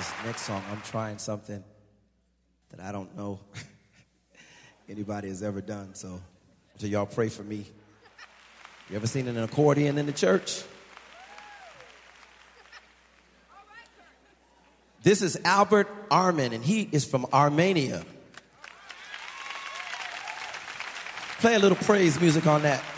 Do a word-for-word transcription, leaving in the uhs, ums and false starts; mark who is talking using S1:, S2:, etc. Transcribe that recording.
S1: this next song, I'm trying something that I don't know anybody has ever done. So, so y'all pray for me. You ever seen an accordion in the church? This is Albert Armin, and he is from Armenia. Play a little praise music on that.